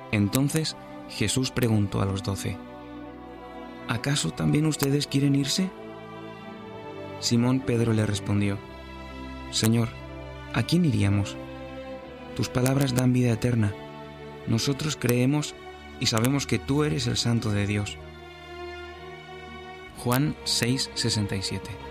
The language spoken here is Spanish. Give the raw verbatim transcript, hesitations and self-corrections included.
Entonces Jesús preguntó a los doce: ¿Acaso también ustedes quieren irse? Simón Pedro le respondió: Señor, ¿a quién iríamos? Tus palabras dan vida eterna. Nosotros creemos y sabemos que tú eres el Santo de Dios. Juan seis, sesenta y siete.